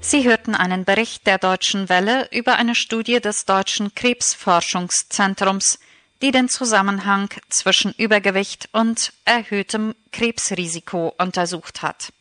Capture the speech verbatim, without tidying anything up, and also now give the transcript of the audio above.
Sie hörten einen Bericht der Deutschen Welle über eine Studie des Deutschen Krebsforschungszentrums, die den Zusammenhang zwischen Übergewicht und erhöhtem Krebsrisiko untersucht hat.